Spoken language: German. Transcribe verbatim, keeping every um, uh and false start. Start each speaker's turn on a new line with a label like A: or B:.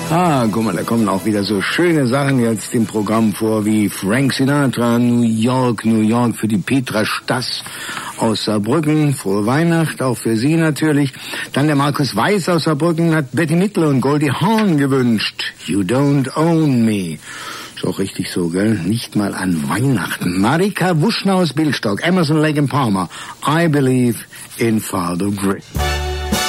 A: Ah, guck mal, da kommen auch wieder so schöne Sachen jetzt im Programm vor, wie Frank Sinatra, New York, New York für die Petra Stass aus Saarbrücken. Frohe Weihnacht, auch für Sie natürlich. Dann der Markus Weiß aus Saarbrücken hat Betty Midler und Goldie Hawn gewünscht. You don't own me. Ist auch richtig so, gell? Nicht mal an Weihnachten. Marika Wuschner aus Billstock, Emerson, Lake and Palmer. I believe in Father Grit.